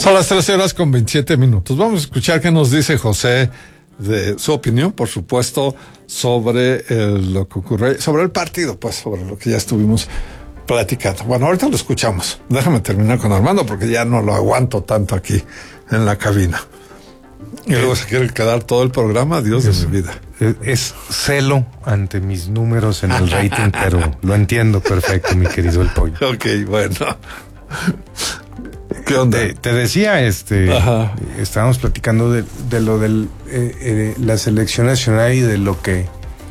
Son las 13:27. Vamos a escuchar qué nos dice José de su opinión, por supuesto, sobre lo que ocurre, sobre el partido, pues, sobre lo que ya estuvimos platicando. Bueno, ahorita lo escuchamos. Déjame terminar con Armando porque ya no lo aguanto tanto aquí en la cabina. Y luego se quiere quedar todo el programa, Dios de mi vida. Es celo ante mis números en el rating, pero lo entiendo perfecto, mi querido El Pollo. Ok, bueno. ¿Qué onda? Te decía, estábamos platicando de lo de la selección nacional y de lo que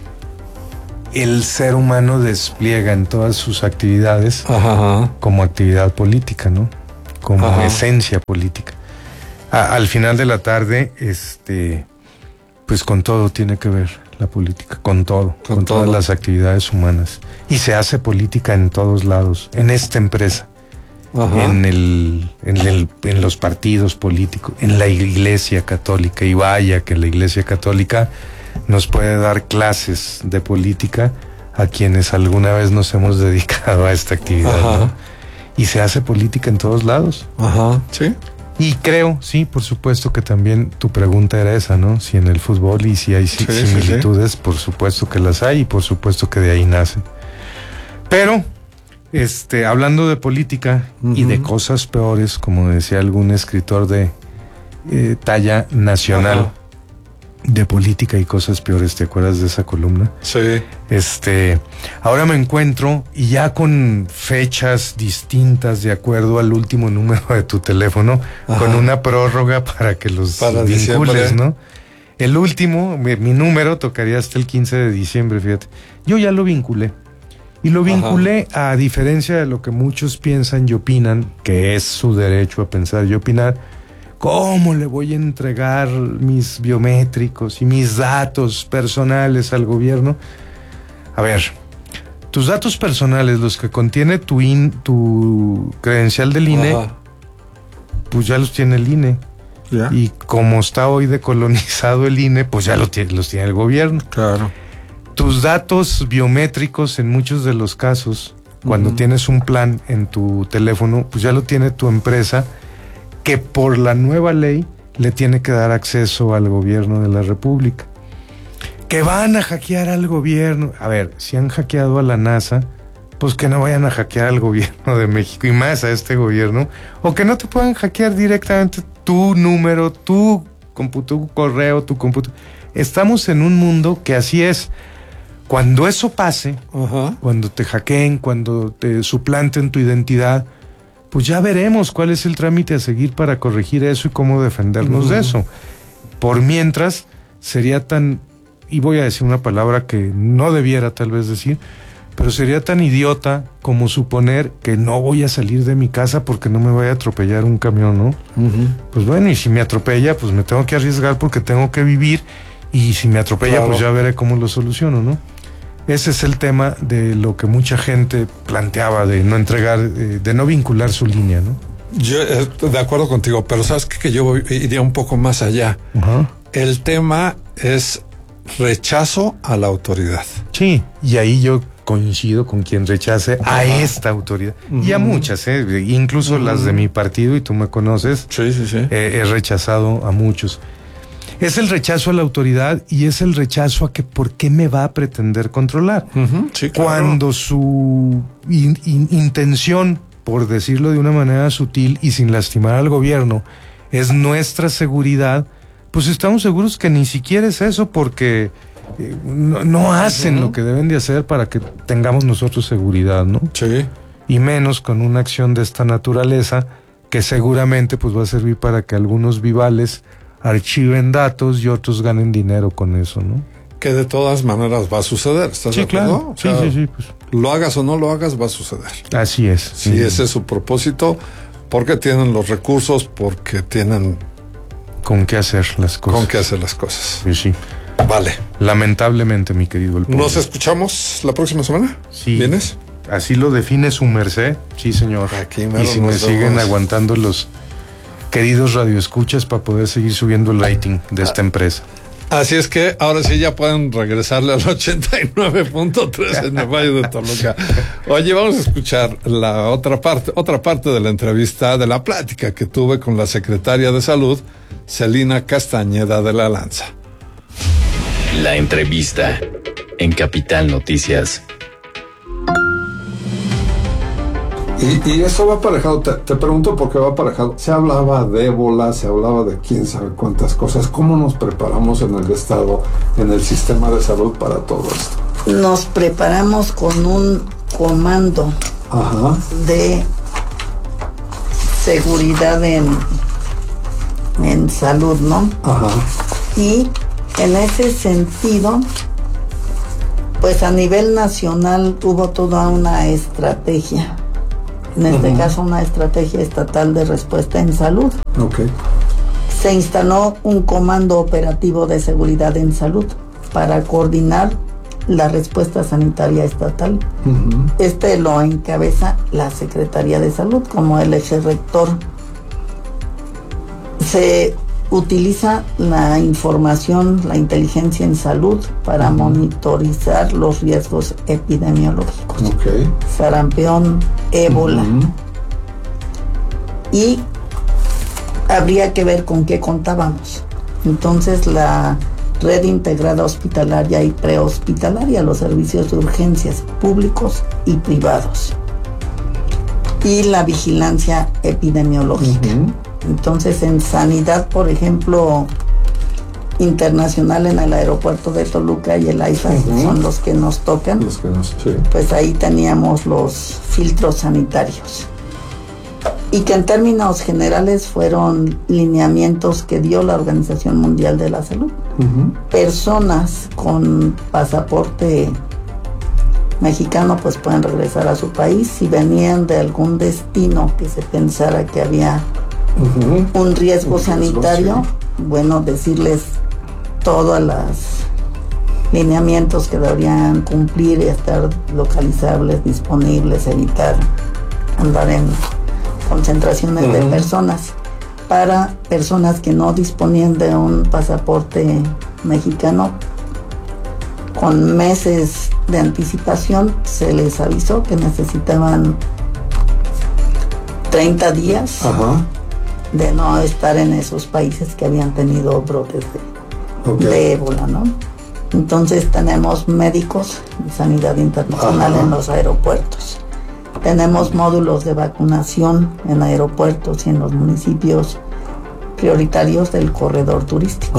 el ser humano despliega en todas sus actividades. Ajá. Como actividad política, ¿no? Como esencia política. Al final de la tarde, pues con todo tiene que ver la política, con todo, con todas las actividades humanas. Y se hace política en todos lados, en esta empresa, en los partidos políticos, en la Iglesia Católica. Y vaya que la Iglesia Católica nos puede dar clases de política a quienes alguna vez nos hemos dedicado a esta actividad, ¿no? Y se hace política en todos lados. Ajá, sí. Y creo, sí, por supuesto que también tu pregunta era esa, ¿no? Si en el fútbol y si hay similitudes, sí. Por supuesto que las hay y por supuesto que de ahí nacen. Pero, hablando de política y de cosas peores, como decía algún escritor de talla nacional, de política y cosas peores, ¿te acuerdas de esa columna? Sí. Ahora me encuentro y ya con fechas distintas de acuerdo al último número de tu teléfono, con una prórroga para que los vincules, diciembre, ¿no? El último, mi número tocaría hasta el 15 de diciembre, fíjate. Yo ya lo vinculé. Y lo vinculé, a diferencia de lo que muchos piensan y opinan, que es su derecho a pensar y opinar. ¿Cómo le voy a entregar mis biométricos y mis datos personales al gobierno? A ver, tus datos personales, los que contiene tu credencial del INE, pues ya los tiene el INE. ¿Ya? Y como está hoy decolonizado el INE, pues ya los tiene el gobierno. Claro. Tus datos biométricos, en muchos de los casos, cuando tienes un plan en tu teléfono, pues ya lo tiene tu empresa, que por la nueva ley le tiene que dar acceso al gobierno de la República. Que van a hackear al gobierno. A ver, si han hackeado a la NASA, pues que no vayan a hackear al gobierno de México y más a este gobierno, o que no te puedan hackear directamente tu número, tu correo, tu computador. Estamos en un mundo que así es. Cuando eso pase, cuando te hackeen, cuando te suplanten tu identidad, pues ya veremos cuál es el trámite a seguir para corregir eso y cómo defendernos de eso. Por mientras, sería tan, y voy a decir una palabra que no debiera tal vez decir, pero sería tan idiota como suponer que no voy a salir de mi casa porque no me vaya a atropellar un camión, ¿no? Pues bueno, y si me atropella, pues me tengo que arriesgar porque tengo que vivir, y si me atropella, pues ya veré cómo lo soluciono, ¿no? Ese es el tema de lo que mucha gente planteaba, de no entregar, de no vincular su línea, ¿no? Yo estoy de acuerdo contigo, pero ¿sabes qué? Que yo iría un poco más allá. El tema es rechazo a la autoridad. Sí, y ahí yo coincido con quien rechace a esta autoridad. Y a muchas, incluso las de mi partido, y tú me conoces. Sí. He rechazado a muchos. Es el rechazo a la autoridad y es el rechazo a que por qué me va a pretender controlar. Sí, claro. Cuando su intención, por decirlo de una manera sutil y sin lastimar al gobierno, es nuestra seguridad, pues estamos seguros que ni siquiera es eso, porque no hacen lo que deben de hacer para que tengamos nosotros seguridad, ¿no? Sí. Y menos con una acción de esta naturaleza, que seguramente pues va a servir para que algunos vivales archiven datos y otros ganen dinero con eso, ¿no? Que de todas maneras va a suceder, ¿estás de acuerdo? Claro. Sí. Pues, lo hagas o no lo hagas, va a suceder. Así es. Sí, ese es su propósito, porque tienen los recursos, porque tienen con qué hacer las cosas. Sí. Vale. Lamentablemente, mi querido El Pollo. ¿Nos escuchamos la próxima semana? Sí. ¿Vienes? Así lo define su merced. Sí, señor. Y si me siguen aguantando los queridos radioescuchas para poder seguir subiendo el rating de esta empresa. Así es que ahora sí ya pueden regresarle al 89.3 en el Valle de Toluca. Oye, vamos a escuchar la otra parte de la entrevista, de la plática que tuve con la secretaria de Salud, Celina Castañeda de la Lanza. La entrevista en Capital Noticias. Y eso va aparejado, te pregunto por qué va aparejado. Se hablaba de ébola, se hablaba de quién sabe cuántas cosas. ¿Cómo nos preparamos en el Estado, en el sistema de salud para todo esto? Nos preparamos con un comando de seguridad en salud, ¿no? Y en ese sentido, pues a nivel nacional hubo toda una estrategia. En este caso, una estrategia estatal de respuesta en salud. Se instaló un comando operativo de seguridad en salud para coordinar la respuesta sanitaria estatal. Este lo encabeza la Secretaría de Salud como el eje rector. Se utiliza la información, la inteligencia en salud para monitorizar los riesgos epidemiológicos. Sarampión, ébola. Y habría que ver con qué contábamos. Entonces la red integrada hospitalaria y prehospitalaria, los servicios de urgencias públicos y privados. Y la vigilancia epidemiológica. Entonces, en sanidad, por ejemplo, internacional en el aeropuerto de Toluca y el AIFA son los que nos tocan. Pues ahí teníamos los filtros sanitarios. Y que en términos generales fueron lineamientos que dio la Organización Mundial de la Salud. Personas con pasaporte mexicano pues pueden regresar a su país. Si venían de algún destino que se pensara que había un riesgo sanitario, bueno, decirles todos los lineamientos que deberían cumplir y estar localizables, disponibles, evitar andar en concentraciones de personas. Para personas que no disponían de un pasaporte mexicano, con meses de anticipación se les avisó que necesitaban 30 días de no estar en esos países que habían tenido brotes de ébola, ¿no? Entonces tenemos médicos de sanidad internacional en los aeropuertos. Tenemos módulos de vacunación en aeropuertos y en los municipios prioritarios del corredor turístico.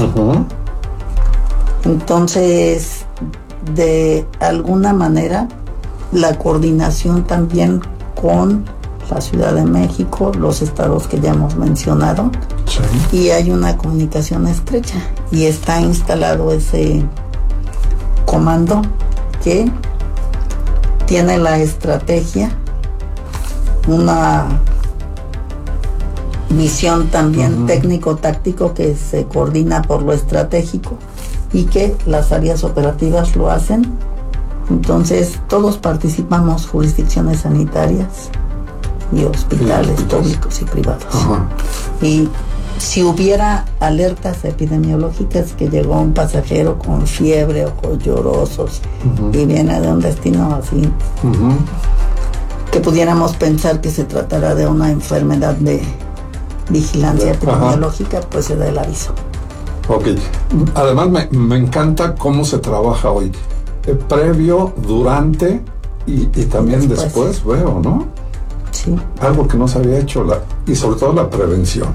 Entonces, de alguna manera, la coordinación también con la Ciudad de México, los estados que ya hemos mencionado, y hay una comunicación estrecha y está instalado ese comando que tiene la estrategia, una visión también técnico-táctico que se coordina por lo estratégico y que las áreas operativas lo hacen. Entonces todos participamos, jurisdicciones sanitarias y hospitales públicos y privados. Y si hubiera alertas epidemiológicas que llegó un pasajero con fiebre, ojos llorosos y viene de un destino así, que pudiéramos pensar que se tratará de una enfermedad de vigilancia epidemiológica, pues se da el aviso. Además me encanta cómo se trabaja hoy. Previo, durante y también después veo, ¿no? Sí. Algo que no se había hecho, y sobre todo la prevención.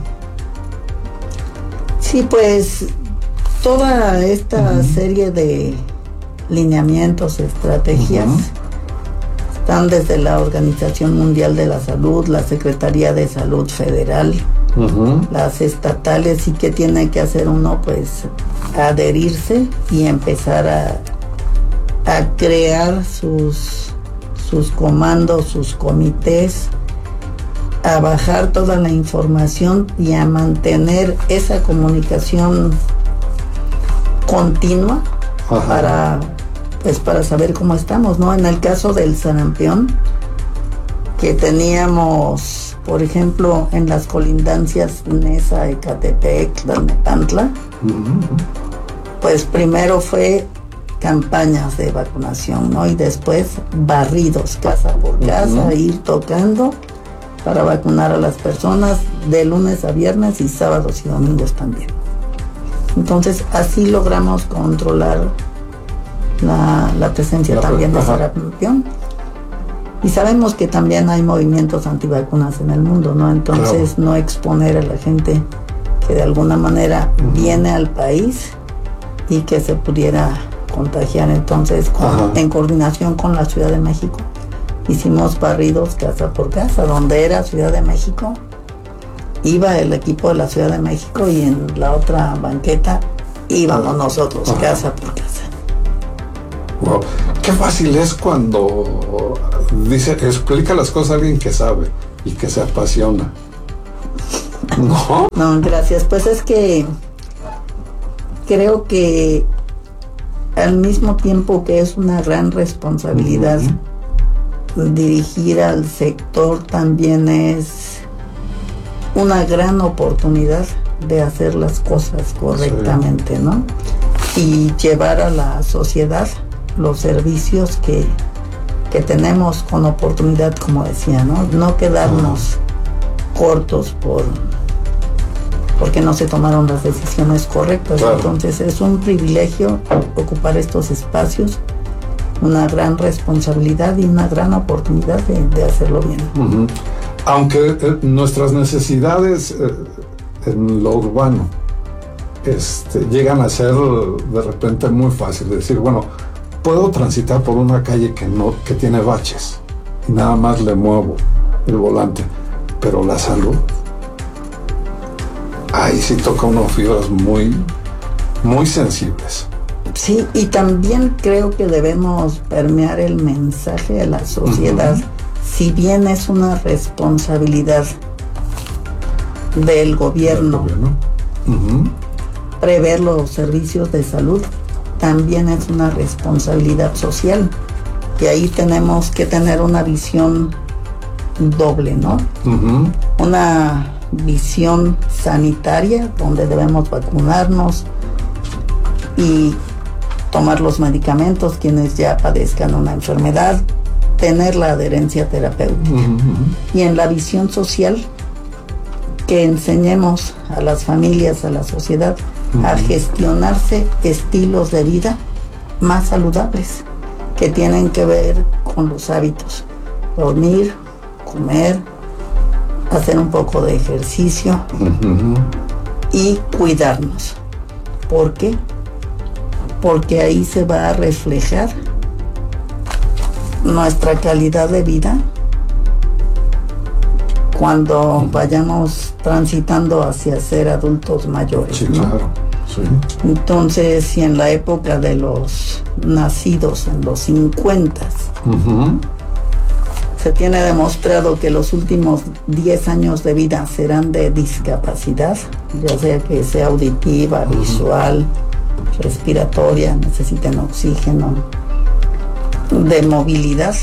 Sí, pues toda esta serie de lineamientos, estrategias, están desde la Organización Mundial de la Salud, la Secretaría de Salud Federal, las estatales. ¿Y qué tiene que hacer uno? Pues adherirse y empezar a crear sus comandos, sus comités, a bajar toda la información y a mantener esa comunicación continua para saber cómo estamos, ¿no? En el caso del sarampión, que teníamos, por ejemplo, en las colindancias Nesa, Ecatepec, Tlalnepantla, Pues primero fue campañas de vacunación, ¿no? Y después barridos, casa por casa, ir tocando para vacunar a las personas de lunes a viernes y sábados y domingos también. Entonces así logramos controlar la presencia también de sarampión. Y sabemos que también hay movimientos antivacunas en el mundo, ¿no? Entonces no exponer a la gente que de alguna manera viene al país y que se pudiera contagiar. Entonces, en coordinación con la Ciudad de México, hicimos barridos casa por casa. Donde era Ciudad de México, iba el equipo de la Ciudad de México y en la otra banqueta íbamos nosotros, casa por casa. Wow. Qué fácil es cuando explica las cosas a alguien que sabe y que se apasiona. ¿No? No, gracias. Pues es que creo que al mismo tiempo que es una gran responsabilidad, dirigir al sector también es una gran oportunidad de hacer las cosas correctamente, ¿no? Y llevar a la sociedad los servicios que tenemos con oportunidad, como decía, ¿no? No quedarnos cortos porque no se tomaron las decisiones correctas. Entonces es un privilegio ocupar estos espacios, una gran responsabilidad y una gran oportunidad de hacerlo bien. Aunque nuestras necesidades en lo urbano llegan a ser de repente muy fácil de decir, bueno, puedo transitar por una calle que tiene baches y nada más le muevo el volante, pero la salud, ahí sí toca unas fibras muy, muy sensibles. Sí, y también creo que debemos permear el mensaje a la sociedad. Si bien es una responsabilidad del gobierno prever los servicios de salud, también es una responsabilidad social, y ahí tenemos que tener una visión doble, ¿no? Una visión sanitaria, donde debemos vacunarnos y tomar los medicamentos quienes ya padezcan una enfermedad, tener la adherencia terapéutica. Y en la visión social, que enseñemos a las familias, a la sociedad, a gestionarse estilos de vida más saludables, que tienen que ver con los hábitos: dormir, comer, hacer un poco de ejercicio y cuidarnos. ¿Por qué? Porque ahí se va a reflejar nuestra calidad de vida cuando vayamos transitando hacia ser adultos mayores. Sí, ¿no? claro. Sí. Entonces, si en la época de los nacidos en los 50 se tiene demostrado que los últimos 10 años de vida serán de discapacidad, ya sea que sea auditiva, visual, respiratoria, necesiten oxígeno, de movilidad,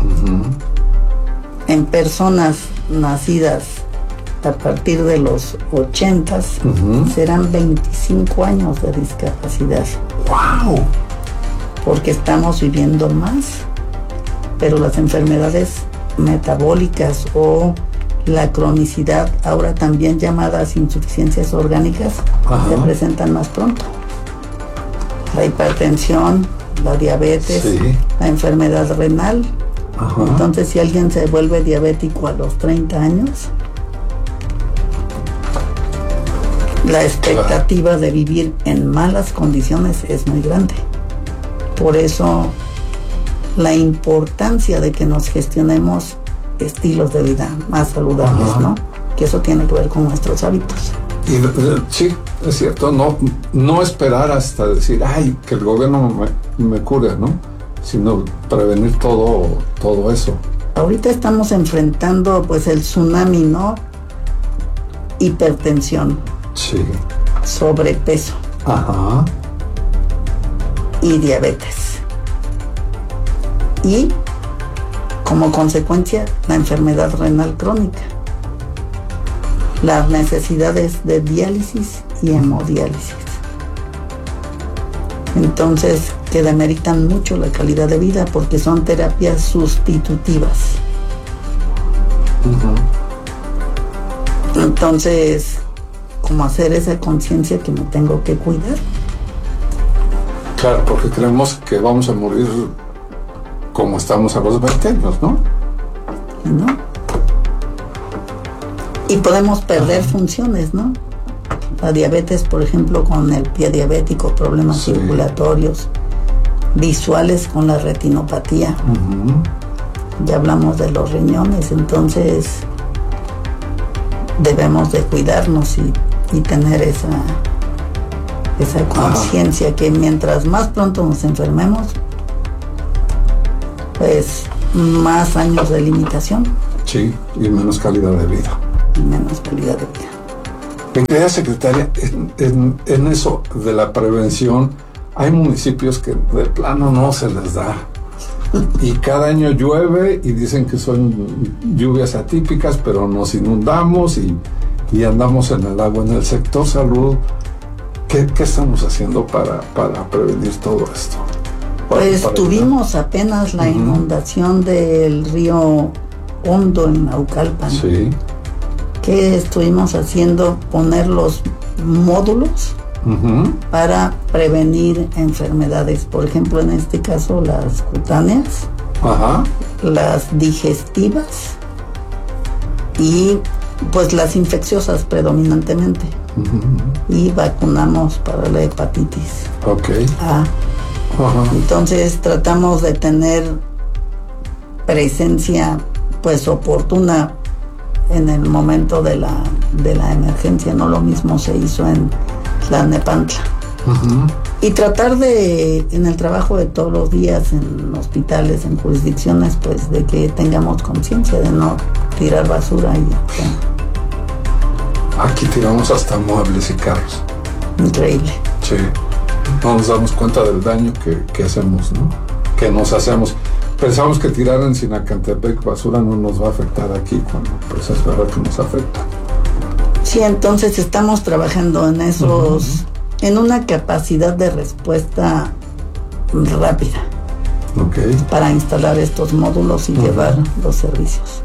en personas nacidas a partir de los 80 serán 25 años de discapacidad. ¡Wow! Porque estamos viviendo más, pero las enfermedades metabólicas o la cronicidad, ahora también llamadas insuficiencias orgánicas, se presentan más pronto. La hipertensión, la diabetes, la enfermedad renal. Entonces, si alguien se vuelve diabético a los 30 años, la expectativa de vivir en malas condiciones es muy grande. Por eso, la importancia de que nos gestionemos estilos de vida más saludables, ¿no? Que eso tiene que ver con nuestros hábitos. Y sí, es cierto, no esperar hasta decir, ay, que el gobierno me cure, ¿no? Sino prevenir todo eso. Ahorita estamos enfrentando pues el tsunami, ¿no? Hipertensión, sobrepeso y diabetes. Y como consecuencia, la enfermedad renal crónica, las necesidades de diálisis y hemodiálisis. Entonces, que demeritan mucho la calidad de vida porque son terapias sustitutivas. Entonces, como hacer esa conciencia que me tengo que cuidar. Claro, porque creemos que vamos a morir como estamos a los 20 años, ¿no? ¿No? Y podemos perder funciones, ¿no? La diabetes, por ejemplo, con el pie diabético, problemas circulatorios, visuales con la retinopatía. Ya hablamos de los riñones, entonces debemos de cuidarnos y tener esa conciencia que mientras más pronto nos enfermemos, pues más años de limitación. Sí, y menos calidad de vida. Y menos calidad de vida. Mi querida secretaria, en eso de la prevención, hay municipios que de plano no se les da. Y cada año llueve y dicen que son lluvias atípicas, pero nos inundamos y andamos en el agua. En el sector salud, ¿qué estamos haciendo para prevenir todo esto? Pues tuvimos apenas la inundación del río Hondo en Naucalpan. Sí. ¿Qué estuvimos haciendo? Poner los módulos para prevenir enfermedades. Por ejemplo, en este caso, las cutáneas, las digestivas y pues las infecciosas predominantemente. Y vacunamos para la hepatitis A. Entonces tratamos de tener presencia pues oportuna en el momento de la emergencia. No lo mismo se hizo en Tlalnepantla. Y tratar de, en el trabajo de todos los días, en hospitales, en jurisdicciones, pues de que tengamos conciencia de no tirar basura. Aquí tiramos hasta muebles y carros. Increíble. Sí. No nos damos cuenta del daño que hacemos, ¿no? Que nos hacemos. Pensamos que tirar en Sinacantepec basura no nos va a afectar aquí, cuando pues es verdad que nos afecta. Sí, entonces estamos trabajando en esos, en una capacidad de respuesta rápida. Para instalar estos módulos y llevar los servicios.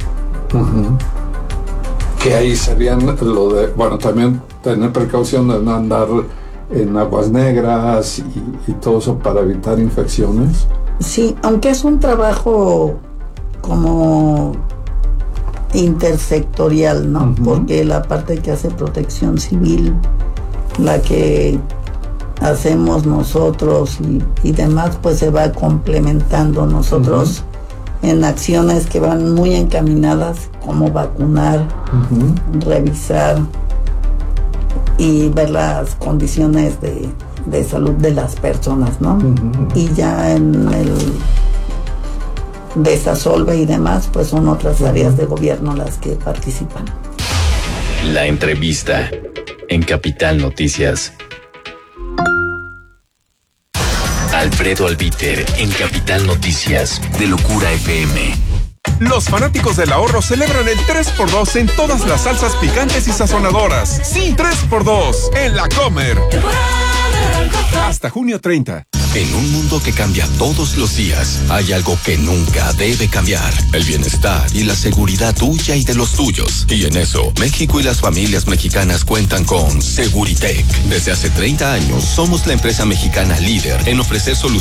Que ahí serían lo de, bueno, también tener precaución de no andar en aguas negras y todo eso para evitar infecciones. Sí, aunque es un trabajo como intersectorial, ¿no? Porque la parte que hace Protección Civil, la que hacemos nosotros y demás, pues se va complementando. Nosotros en acciones que van muy encaminadas, como vacunar, revisar y ver las condiciones de salud de las personas, ¿no? Y ya en el desasolve y demás, pues son otras áreas de gobierno las que participan. La entrevista en Capital Noticias. Alfredo Albiter en Capital Noticias de Locura FM. Los fanáticos del ahorro celebran el 3x2 en todas las salsas picantes y sazonadoras. Sí, 3x2 en La Comer. Hasta junio 30. En un mundo que cambia todos los días, hay algo que nunca debe cambiar: el bienestar y la seguridad tuya y de los tuyos. Y en eso, México y las familias mexicanas cuentan con Seguritech. Desde hace 30 años, somos la empresa mexicana líder en ofrecer soluciones